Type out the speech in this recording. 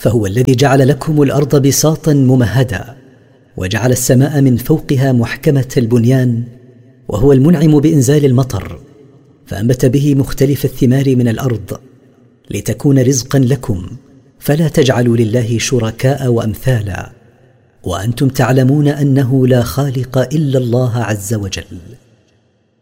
فهو الذي جعل لكم الأرض بساطا ممهدا، وجعل السماء من فوقها محكمة البنيان، وهو المنعم بإنزال المطر، فأنبت به مختلف الثمار من الأرض لتكون رزقا لكم، فلا تجعلوا لله شركاء وأمثالا، وأنتم تعلمون أنه لا خالق إلا الله عز وجل.